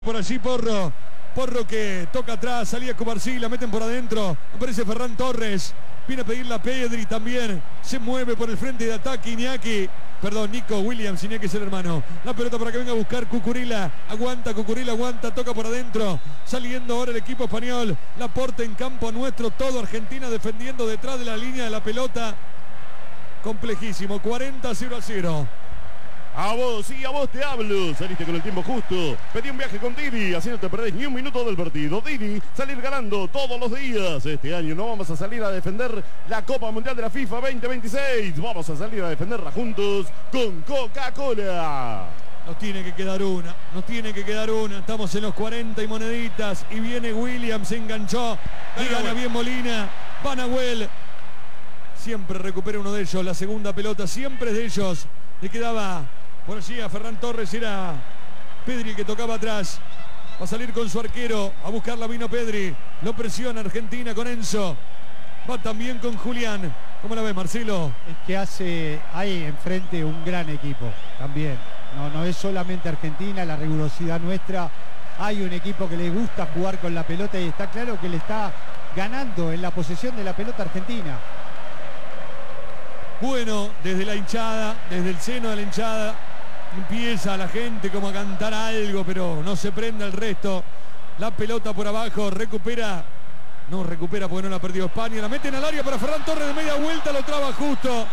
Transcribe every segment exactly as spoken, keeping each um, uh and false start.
Por allí Porro, Porro que toca atrás, salía Cubarsí, la meten por adentro, aparece Ferran Torres, viene a pedirla a Pedri también, se mueve por el frente de ataque Iñaki, perdón, Nico Williams, Iñaki es el hermano, la pelota para que venga a buscar Cucurella, aguanta Cucurella, aguanta, toca por adentro, saliendo ahora el equipo español, Laporte en campo nuestro, todo Argentina defendiendo detrás de la línea de la pelota, complejísimo, cuarenta a cero a cero. A vos, sí, a vos te hablo. Saliste con el tiempo justo. Pedí un viaje con Didi, así no te perdés ni un minuto del partido. Didi, salir ganando todos los días. Este año no vamos a salir a defender la Copa Mundial de la FIFA veinte veintiséis. Vamos a salir a defenderla juntos con Coca-Cola. Nos tiene que quedar una, nos tiene que quedar una. Estamos en los cuarenta y moneditas. Y viene Williams, se enganchó. Y gana bien Molina. Va Nahuel. Siempre recupera uno de ellos. La segunda pelota siempre es de ellos. Le quedaba por allí a Ferran Torres, era Pedri el que tocaba atrás. Va a salir con su arquero, a buscarla vino Pedri. Lo presiona Argentina con Enzo. Va también con Julián. ¿Cómo la ves, Marcelo? Es que hace, hay enfrente un gran equipo también. No, no es solamente Argentina, la rigurosidad nuestra. Hay un equipo que le gusta jugar con la pelota y está claro que le está ganando en la posesión de la pelota Argentina. Bueno, desde la hinchada, desde el seno de la hinchada, empieza la gente como a cantar algo, pero no se prende el resto. La pelota por abajo, recupera, no recupera porque no la perdió España. La meten al área para Ferran Torres de media vuelta, lo traba justo.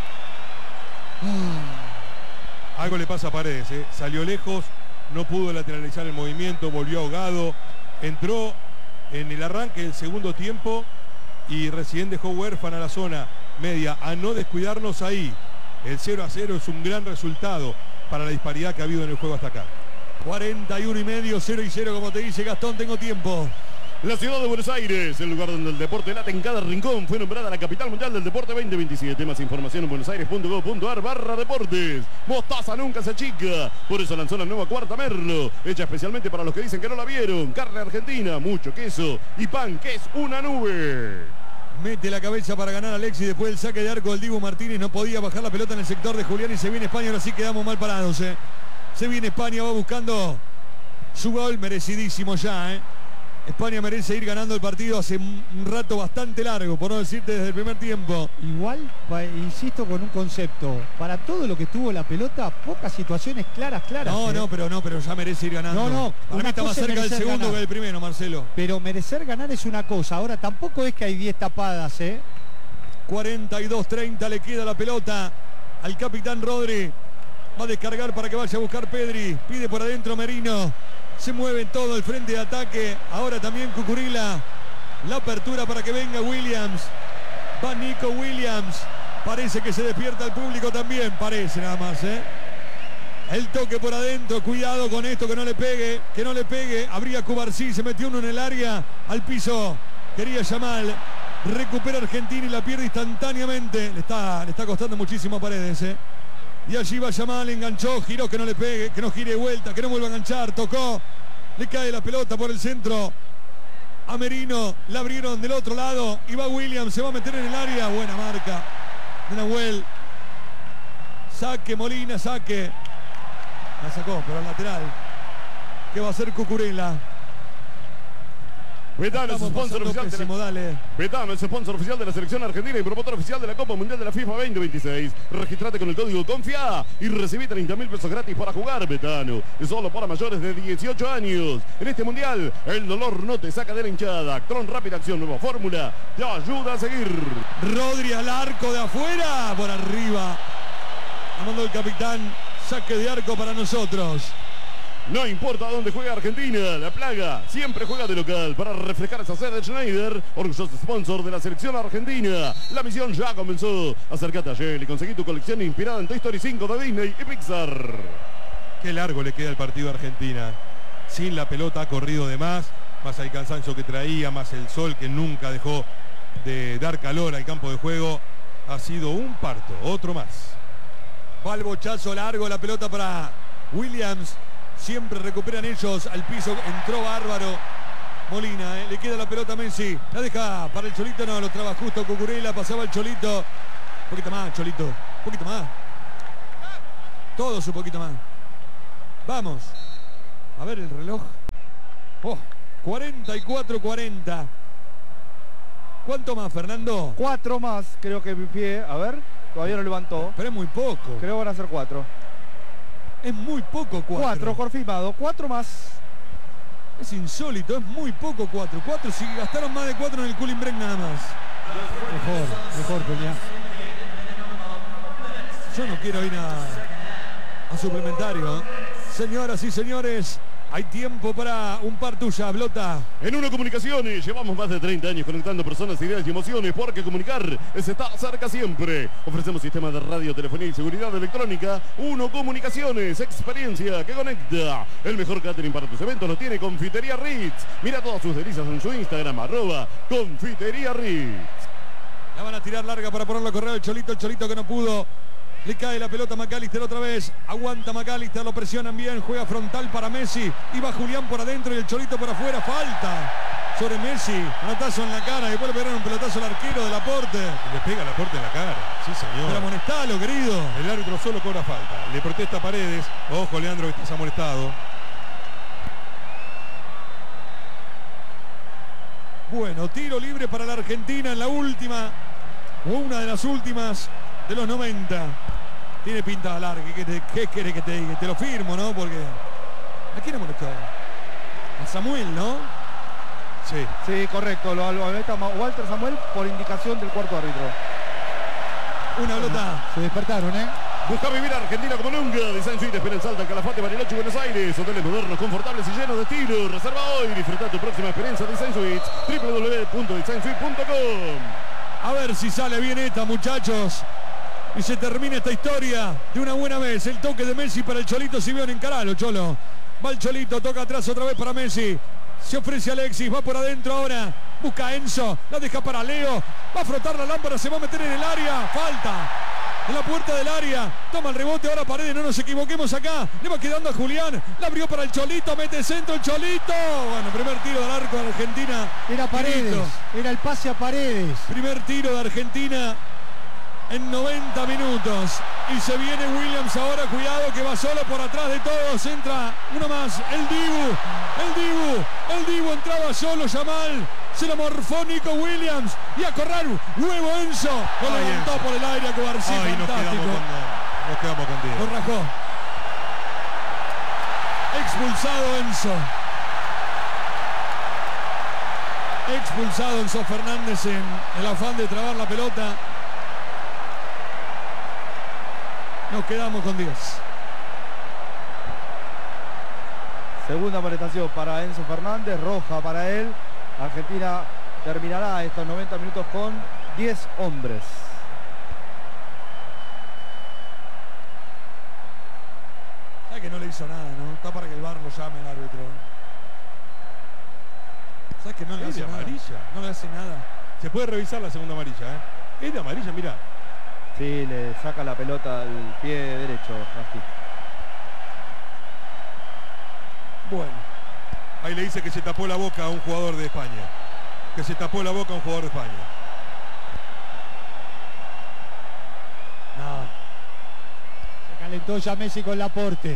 Ah. Algo le pasa a Paredes, ¿eh? Salió lejos, no pudo lateralizar el movimiento, volvió ahogado. Entró en el arranque del segundo tiempo y recién dejó huérfana la zona media, a no descuidarnos ahí. El cero a cero es un gran resultado para la disparidad que ha habido en el juego hasta acá. cuarenta y uno y medio, cero y cero, como te dice Gastón, tengo tiempo. La ciudad de Buenos Aires, el lugar donde el deporte late en cada rincón, fue nombrada la capital mundial del deporte veinte veintisiete. Más información en buenosaires punto gov punto ar barra deportes. Mostaza nunca se achica, por eso lanzó la nueva Cuarta Merlo, hecha especialmente para los que dicen que no la vieron. Carne argentina, mucho queso y pan que es una nube. Mete la cabeza para ganar Alexis después del saque de arco del Dibu Martínez. No podía bajar la pelota en el sector de Julián y se viene España. Ahora sí quedamos mal parados. ¿eh? Se viene España, va buscando su gol. Merecidísimo ya. ¿eh? España merece ir ganando el partido hace un rato bastante largo, por no decirte desde el primer tiempo. Igual, insisto con un concepto. Para todo lo que tuvo la pelota, pocas situaciones claras, claras. No, ¿eh? no, pero no, pero ya merece ir ganando. No, no. Para mí está más cerca del segundo ganar. que del primero, Marcelo. Pero merecer ganar es una cosa. Ahora tampoco es que hay diez tapadas, ¿eh? cuarenta y dos treinta le queda la pelota al capitán Rodri. Va a descargar para que vaya a buscar Pedri. Pide por adentro Merino. Se mueve todo el frente de ataque. Ahora también Cucurella. La apertura para que venga Williams. Va Nico Williams. Parece que se despierta el público también. Parece nada más, ¿eh? El toque por adentro. Cuidado con esto, que no le pegue. Que no le pegue. Abría Cubarsí. Se metió uno en el área. Al piso. Quería Yamal. Recupera Argentina y la pierde instantáneamente. Le está, le está costando muchísimo a Paredes, ¿eh? Y allí va Yamal, enganchó, giró, que no le pegue, que no gire de vuelta, que no vuelva a enganchar, tocó, le cae la pelota por el centro a Merino, la abrieron del otro lado y va Williams, se va a meter en el área, buena marca de Nahuel, saque Molina, saque, la sacó, pero al lateral, que va a hacer Cucurella. Betano es sponsor oficial pésimo, de la... Betano es sponsor oficial de la selección argentina y promotor oficial de la Copa Mundial de la FIFA veinte veintiséis. Registrate con el código CONFIA y recibí treinta mil pesos gratis para jugar. Betano es solo para mayores de dieciocho años. En este mundial, el dolor no te saca de la hinchada. Actron Rápida Acción, nueva fórmula, te ayuda a seguir. Rodri al arco de afuera, por arriba. La mandó el capitán, saque de arco para nosotros. No importa dónde juega Argentina, la plaga siempre juega de local. Para reflejar esa sede de Schneider, orgulloso sponsor de la selección argentina. La misión ya comenzó. Acércate a Shell y conseguí tu colección inspirada en Toy Story cinco de Disney y Pixar. Qué largo le queda el partido a Argentina. Sin la pelota ha corrido de más, más el cansancio que traía, más el sol que nunca dejó de dar calor al campo de juego. Ha sido un parto, otro más. Va el bochazo largo, la pelota para Williams. Siempre recuperan ellos al piso. Entró bárbaro Molina, ¿eh? Le queda la pelota a Messi. La deja para el Cholito. No, lo traba justo Cucurella. Pasaba el Cholito. Un poquito más, Cholito. Un poquito más. Todos un poquito más. Vamos. A ver el reloj. Oh, cuarenta y cuatro cuarenta. ¿Cuánto más, Fernando? Cuatro más, creo que mi pie. A ver, todavía no levantó. Pero es muy poco. Creo que van a ser cuatro. Es muy poco cuatro. Cuatro, confirmado. Cuatro más. Es insólito, es muy poco cuatro. Cuatro, si gastaron más de cuatro en el cooling break nada más. Mejor, mejor, Julián. Yo no quiero ir a, a suplementario. ¿eh? Señoras y señores, hay tiempo para un par tuya, Blota. En Uno Comunicaciones llevamos más de treinta años conectando personas, ideas y emociones, porque comunicar está cerca siempre. Ofrecemos sistemas de radio, telefonía y seguridad electrónica. Uno Comunicaciones, experiencia que conecta. El mejor catering para tus eventos lo tiene Confitería Ritz. Mira todas sus delicias en su Instagram, arroba Confitería Ritz. La van a tirar larga para ponerlo a correr el Cholito, el Cholito que no pudo. Le cae la pelota a McAllister otra vez. Aguanta McAllister, lo presionan bien. Juega frontal para Messi. Y va Julián por adentro y el Cholito por afuera. Falta sobre Messi. Pelotazo en la cara. Después le pegaron un pelotazo al arquero del Laporte. Le pega la Laporte en la cara. Sí, señor. Pero amonestalo, querido. El árbitro solo cobra falta. Le protesta a Paredes. Ojo, Leandro, que estás amonestado. Bueno, tiro libre para la Argentina en la última. O una de las últimas de los noventa. Tiene pinta larga. ¿Qué, te, ¿Qué querés que te diga? Te lo firmo, ¿no? Porque... ¿A quién amonestó? A Samuel, ¿no? Sí. Sí, correcto. Lo amonesta Walter Samuel por indicación del cuarto árbitro. Una Blota. Se despertaron, ¿eh? Busca vivir Argentina como nunca. Design Suite, espera en Salta, Calafate, Bariloche, Buenos Aires. Hoteles modernos, confortables y llenos de estilo. Reserva hoy. Disfruta tu próxima experiencia. Design Suites. w w w punto design suite punto com. A ver si sale bien esta, muchachos. Y se termina esta historia de una buena vez. El toque de Messi para el Cholito Simeone. Encaralo, Cholo. Va el Cholito, toca atrás otra vez para Messi. Se ofrece Alexis, va por adentro ahora. Busca a Enzo, la deja para Leo. Va a frotar la lámpara, se va a meter en el área. Falta. En la puerta del área. Toma el rebote ahora Paredes, no nos equivoquemos acá. Le va quedando a Julián. La abrió para el Cholito, mete centro el Cholito. Bueno, primer tiro del arco de Argentina. Era Paredes, Tirito. era el pase a Paredes. Primer tiro de Argentina en noventa minutos. Y se viene Williams ahora, cuidado que va solo por atrás de todos. Entra uno más, el Dibu. El Dibu, el Dibu entraba solo, Yamal. Se lo morfó Nico Williams. Y a correr, nuevo Enzo. Lo Ay, levantó Enzo. por el aire a Cubarsí, Ay, nos quedamos fantástico. con, nos quedamos con Diego. Lo rajó. Expulsado Enzo. Expulsado Enzo Fernández en el afán de trabar la pelota. Nos quedamos con diez. Segunda amonestación para Enzo Fernández, roja para él. Argentina terminará estos noventa minutos con diez hombres. ¿Sabes que no le hizo nada, no? Está para que el V A R lo llame el árbitro. ¿Sabes que no le ¿Es hace de nada? amarilla? No le hace nada. Se puede revisar la segunda amarilla, ¿eh? Es de amarilla, mira. Sí, le saca la pelota al pie derecho, Rasti. Bueno. Ahí le dice que se tapó la boca a un jugador de España. Que se tapó la boca a un jugador de España. Nada. Se calentó ya Messi con Laporte.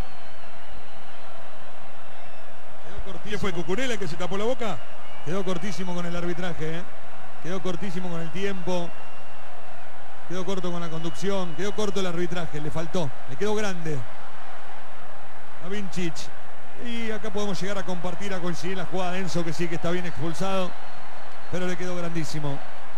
Quedó cortísimo. ¿Quién fue, Cucurella el que se tapó la boca? Quedó cortísimo con el arbitraje, ¿eh? Quedó cortísimo con el tiempo. Quedó corto con la conducción. Quedó corto el arbitraje. Le faltó. Le quedó grande a Vincic. Y acá podemos llegar a compartir, a coincidir la jugada de Enzo, que sí que está bien expulsado. Pero le quedó grandísimo.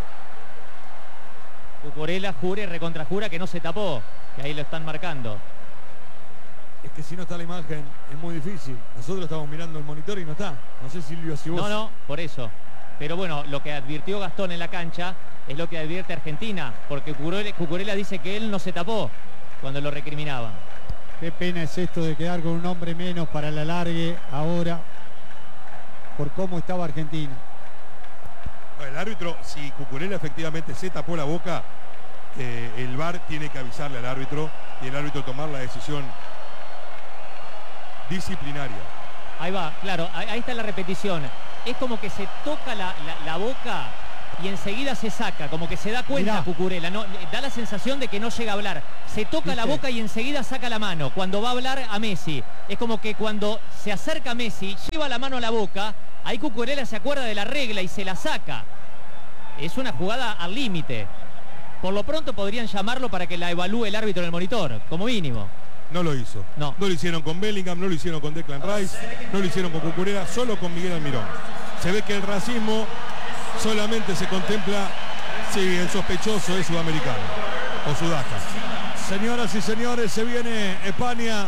Cucurella jura y recontrajura que no se tapó. Que ahí lo están marcando. Es que si no está la imagen es muy difícil. Nosotros estamos mirando el monitor y no está. No sé, Silvio, si vos... No, no, por eso. Pero bueno, lo que advirtió Gastón en la cancha es lo que advierte Argentina. Porque Cucurella, Cucurella dice que él no se tapó cuando lo recriminaban. Qué pena es esto de quedar con un hombre menos para la largue ahora. Por cómo estaba Argentina. El árbitro, si Cucurella efectivamente se tapó la boca, eh, el V A R tiene que avisarle al árbitro y el árbitro tomar la decisión disciplinaria. Ahí va, claro, ahí, ahí está la repetición. Es como que se toca la, la, la boca y enseguida se saca, como que se da cuenta. Mirá. Cucurella, ¿no? Da la sensación de que no llega a hablar. Se toca ¿Viste? la boca y enseguida saca la mano cuando va a hablar a Messi. Es como que cuando se acerca a Messi, lleva la mano a la boca, ahí Cucurella se acuerda de la regla y se la saca. Es una jugada al límite. Por lo pronto podrían llamarlo para que la evalúe el árbitro en el monitor, como mínimo. No lo hizo. No. No lo hicieron con Bellingham, no lo hicieron con Declan Rice, no lo hicieron con Cucurella, solo con Miguel Almirón. Se ve que el racismo solamente se contempla si el sospechoso es sudamericano o sudaca. Señoras y señores, se viene España.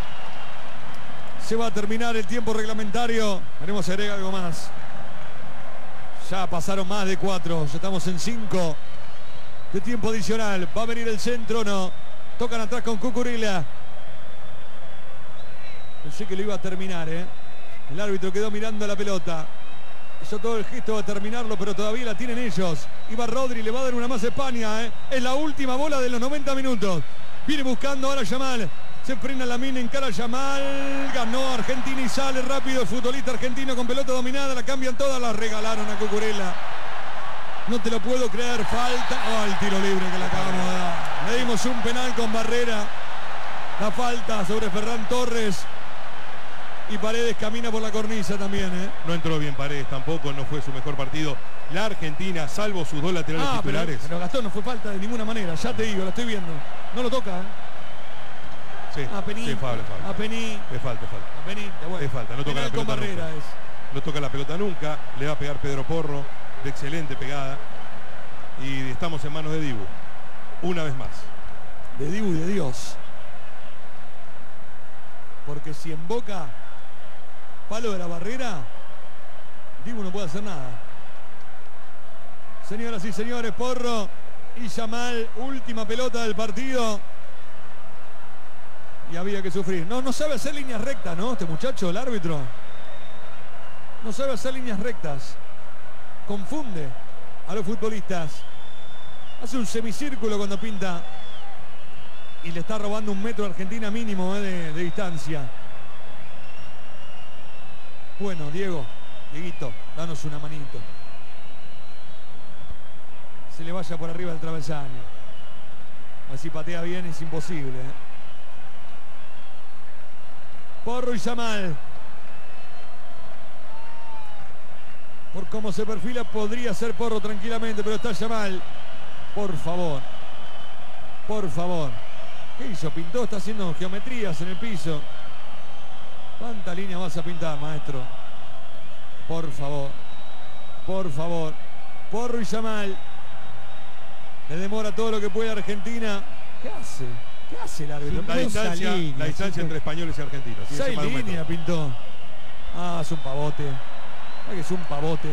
Se va a terminar el tiempo reglamentario. Veremos si agrega algo más. Ya pasaron más de cuatro. Ya estamos en cinco de tiempo adicional. Va a venir el centro, no. Tocan atrás con Cucurella. Pensé que lo iba a terminar, ¿eh? El árbitro quedó mirando la pelota. Hizo todo el gesto de terminarlo, pero todavía la tienen ellos. Iba Rodri, le va a dar una más a España, ¿eh? Es la última bola de los noventa minutos. Viene buscando ahora Yamal. Se frena la mina, encara Yamal. Ganó Argentina y sale rápido el futbolista argentino con pelota dominada. La cambian todas, la regalaron a Cucurella. No te lo puedo creer, falta. Oh, el tiro libre que le acabamos de dar. Le dimos un penal con Barrera. La falta sobre Ferran Torres. Y Paredes camina por la cornisa también, ¿eh? No entró bien Paredes tampoco, no fue su mejor partido. La Argentina, salvo sus dos laterales ah, titulares. Pero, pero Gastón no fue falta de ninguna manera, ya te digo, lo estoy viendo. No lo toca, ¿eh? Sí, a Pení, sí, falta, falta. A Pení. Es falta, falta. A Pení, bueno. Es falta, no toca la pelota Barrera nunca. Es. No toca la pelota nunca, le va a pegar Pedro Porro, de excelente pegada. Y estamos en manos de Dibu, una vez más. De Dibu y de Dios. Porque si en Boca palo de la barrera, Dibu no puede hacer nada. Señoras y señores, Porro y Yamal, última pelota del partido. Y había que sufrir. No, no sabe hacer líneas rectas, ¿no? Este muchacho, el árbitro. No sabe hacer líneas rectas. Confunde a los futbolistas. Hace un semicírculo cuando pinta. Y le está robando un metro a Argentina mínimo, ¿eh? de, de distancia. Bueno, Diego, Dieguito, danos una manito. Se le vaya por arriba del travesaño. Así patea bien, es imposible, ¿eh? Porro y Yamal. Por cómo se perfila podría ser Porro tranquilamente, pero está Yamal. Por favor. Por favor. ¿Qué hizo? Pintó, está haciendo geometrías en el piso. ¿Cuánta línea vas a pintar, maestro? Por favor. Por favor. Porro y Yamal. Le demora todo lo que puede Argentina. ¿Qué hace? ¿Qué hace el árbitro? La distancia, línea, la distancia entre españoles y argentinos. Seis líneas pintó. Ah, es un pavote. Ah, que es un pavote.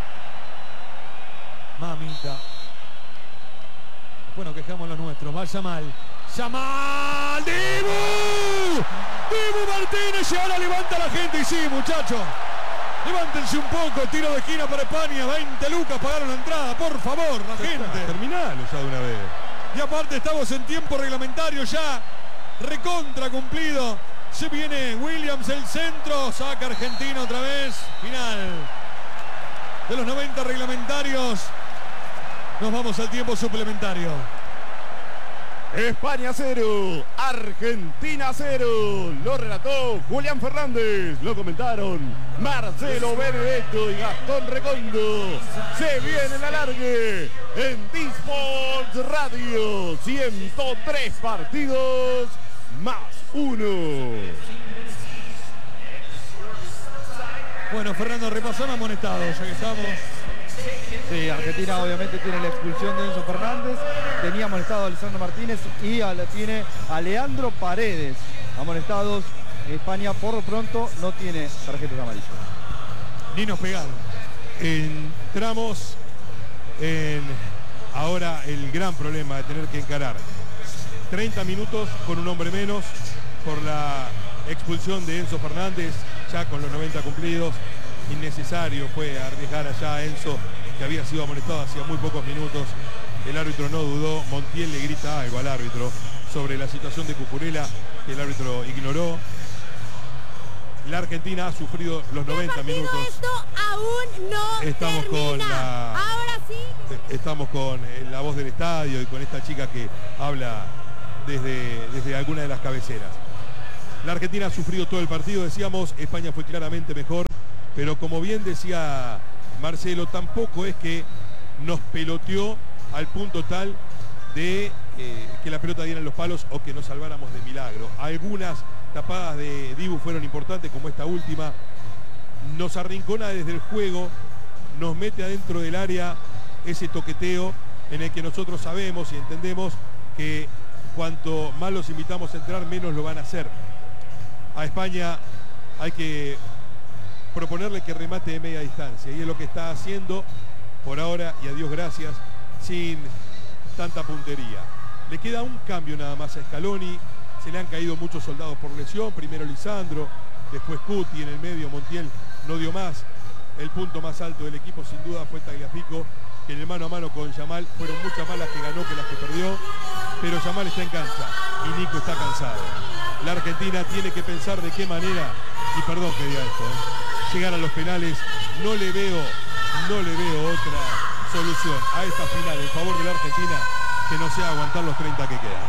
Mamita. Bueno, quejamos los nuestros. Va Yamal. Yamal. ¡Dibu! ¡Dibu Martínez! Y ahora levanta la gente. Y sí, muchachos. Levántense un poco. Tiro de esquina para España. veinte lucas pagaron la entrada. Por favor, la gente. Terminalo ya de una vez. Y aparte estamos en tiempo reglamentario ya. Recontra cumplido. Se viene Williams, el centro. Saca Argentina otra vez. Final de los noventa reglamentarios. Nos vamos al tiempo suplementario. España cero, Argentina cero. Lo relató Julián Fernández. Lo comentaron Marcelo Benedetto y Gastón Recondo. Se viene el alargue en D-Sports Radio. ciento tres partidos más uno. Bueno, Fernando, repasamos amonestados, ya que estamos. Sí, Argentina obviamente tiene la expulsión de Enzo Fernández, tenía amonestado a Alessandro Martínez y a, tiene a Leandro Paredes amonestados. España por lo pronto no tiene tarjetas amarillas. Ni nos pegaron. Entramos en ahora el gran problema de tener que encarar treinta minutos con un hombre menos por la expulsión de Enzo Fernández, ya con los noventa cumplidos. Innecesario fue arriesgar allá a Enzo, que había sido amonestado hacía muy pocos minutos. El árbitro no dudó. Montiel le grita algo al árbitro sobre la situación de Cucurella, que el árbitro ignoró. La Argentina ha sufrido los noventa minutos. Esto aún no Estamos termina. con la Ahora Estamos con la voz del estadio y con esta chica que habla desde, desde alguna de las cabeceras. La Argentina ha sufrido todo el partido, decíamos, España fue claramente mejor, pero como bien decía Marcelo, tampoco es que nos peloteó al punto tal de eh, que la pelota diera en los palos o que nos salváramos de milagro. Algunas tapadas de Dibu fueron importantes, como esta última. Nos arrincona desde el juego, nos mete adentro del área ese toqueteo en el que nosotros sabemos y entendemos que cuanto más los invitamos a entrar, menos lo van a hacer. A España hay que proponerle que remate de media distancia y es lo que está haciendo por ahora, y a Dios gracias, sin tanta puntería. Le queda un cambio nada más a Scaloni, se le han caído muchos soldados por lesión, primero Lisandro, después Cuti, en el medio Montiel no dio más. El punto más alto del equipo sin duda fue Tagliafico, que en el mano a mano con Yamal fueron muchas más las que ganó que las que perdió, pero Yamal está en cancha y Nico está cansado. La Argentina tiene que pensar de qué manera, y perdón que diga esto, ¿eh? llegar a los penales. No le veo, no le veo otra solución a esta final en favor de la Argentina que no sea aguantar los treinta que quedan.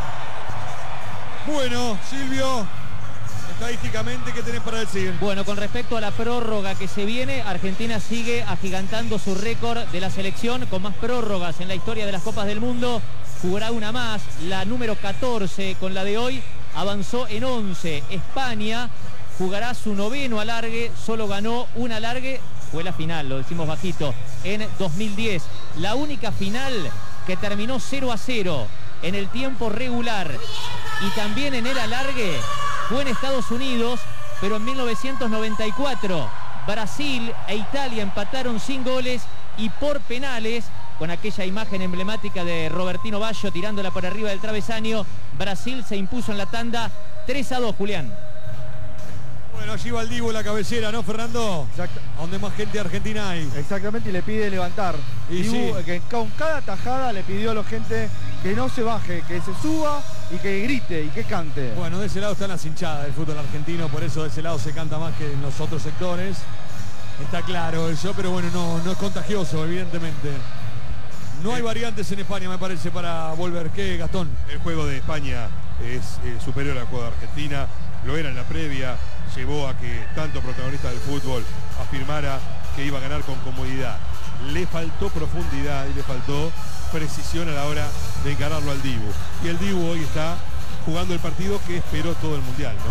Bueno, Silvio, estadísticamente, ¿qué tenés para decir? Bueno, con respecto a la prórroga que se viene, Argentina sigue agigantando su récord de la selección con más prórrogas en la historia de las Copas del Mundo. Jugará una más, la número catorce, con la de hoy avanzó en once. España jugará su noveno alargue, solo ganó un alargue, fue la final, lo decimos bajito, en dos mil diez. La única final que terminó cero a cero en el tiempo regular y también en el alargue fue en Estados Unidos, pero en mil novecientos noventa y cuatro Brasil e Italia empataron sin goles y por penales, con aquella imagen emblemática de Robertino Baggio tirándola por arriba del travesaño. Brasil se impuso en la tanda tres a dos, Julián. Bueno, allí va el Dibu la cabecera, ¿no, Fernando? Exacto. Donde más gente argentina hay. Exactamente, y le pide levantar. Y Dibu, sí. que con cada tajada le pidió a la gente que no se baje, que se suba y que grite y que cante. Bueno, de ese lado están las hinchadas del fútbol argentino, por eso de ese lado se canta más que en los otros sectores. Está claro eso, pero bueno, no, no es contagioso, evidentemente. No hay variantes en España, me parece, para volver. ¿Qué, Gastón? El juego de España es eh, superior al juego de Argentina, lo era en la previa, llevó a que tanto protagonista del fútbol afirmara que iba a ganar con comodidad. Le faltó profundidad y le faltó precisión a la hora de encararlo al Dibu. Y el Dibu hoy está jugando el partido que esperó todo el Mundial, ¿no?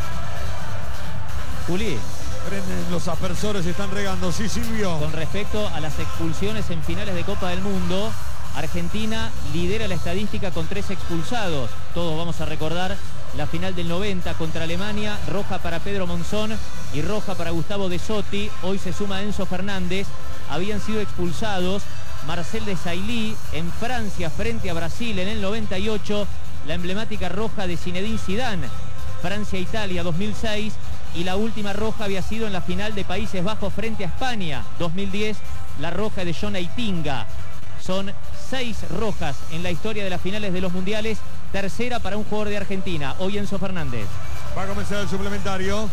Juli, Prenden los aspersores, están regando. Sí, Silvio. con respecto a las expulsiones en finales de Copa del Mundo, Argentina lidera la estadística con tres expulsados. Todos vamos a recordar la final del noventa contra Alemania, roja para Pedro Monzón y roja para Gustavo De Sotti. Hoy se suma Enzo Fernández. Habían sido expulsados Marcel Desailly en Francia frente a Brasil en el noventa y ocho, la emblemática roja de Zinedine Zidane, Francia-Italia dos mil seis, y la última roja había sido en la final de Países Bajos frente a España dos mil diez, la roja de John Aitinga. Son seis rojas en la historia de las finales de los mundiales, tercera para un jugador de Argentina, hoy Enzo Fernández. Va a comenzar el suplementario.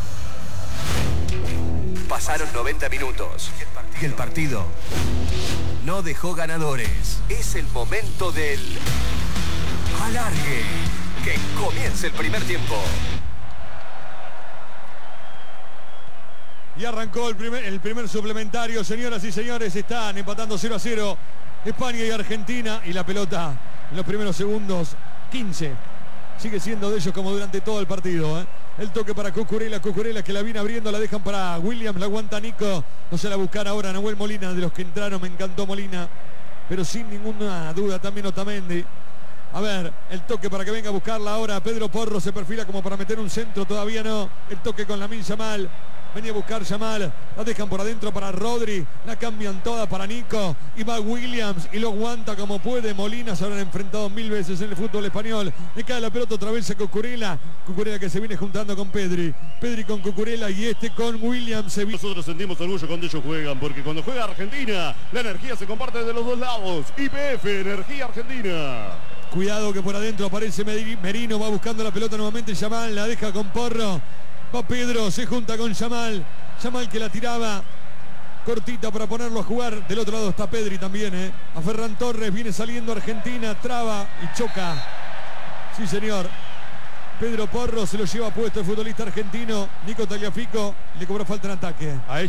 Pasaron noventa minutos y el partido no dejó ganadores. Es el momento del alargue. Que comience el primer tiempo. Y arrancó el primer, el primer suplementario, señoras y señores. Están empatando cero a cero España y Argentina. Y la pelota en los primeros segundos, quince. Sigue siendo de ellos como durante todo el partido, ¿eh? El toque para Cucurella, Cucurella que la viene abriendo, la dejan para Williams, la aguanta Nico. No se la buscar ahora Nahuel Molina, de los que entraron, me encantó Molina. Pero sin ninguna duda también Otamendi. A ver, el toque para que venga a buscarla ahora. Pedro Porro se perfila como para meter un centro, todavía no. El toque con Lamine Yamal. Venía a buscar Yamal, la dejan por adentro para Rodri, la cambian toda para Nico, y va Williams y lo aguanta como puede. Molina se habrán enfrentado mil veces en el fútbol español. Le cae la pelota otra vez a Cucurella, Cucurella que se viene juntando con Pedri, Pedri con Cucurella y este con Williams. Se... Nosotros sentimos orgullo cuando ellos juegan, porque cuando juega Argentina, la energía se comparte de los dos lados. Y P F, Energía Argentina. Cuidado que por adentro aparece Merino, va buscando la pelota nuevamente Yamal, la deja con Porro. Va Pedro, se junta con Yamal. Yamal que la tiraba cortita para ponerlo a jugar. Del otro lado está Pedri también, ¿eh? A Ferran Torres, viene saliendo Argentina, traba y choca. Sí, señor. Pedro Porro se lo lleva puesto el futbolista argentino. Nico Tagliafico le cobró falta en ataque. A